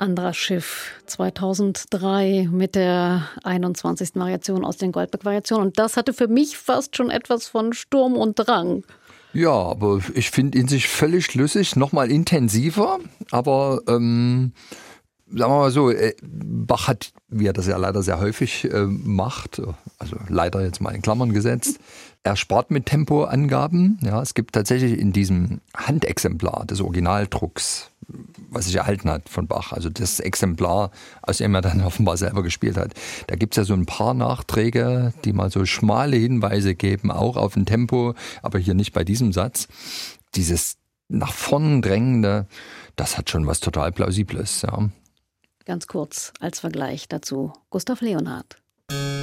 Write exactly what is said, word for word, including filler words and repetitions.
Anderer Schiff zweitausenddrei mit der einundzwanzigsten Variation aus den Goldberg-Variationen. Und das hatte für mich fast schon etwas von Sturm und Drang. Ja, aber ich finde ihn sich völlig schlüssig, nochmal intensiver, aber ähm, sagen wir mal so, Bach hat, wie er das ja leider sehr häufig äh, macht, also leider jetzt mal in Klammern gesetzt, er spart mit Tempoangaben. Ja, es gibt tatsächlich in diesem Handexemplar des Originaldrucks, was sich erhalten hat von Bach, also das Exemplar, aus dem er dann offenbar selber gespielt hat, da gibt es ja so ein paar Nachträge, die mal so schmale Hinweise geben, auch auf ein Tempo, aber hier nicht bei diesem Satz. Dieses nach vorn drängende, das hat schon was total Plausibles, ja. Ganz kurz als Vergleich dazu Gustav Leonhardt.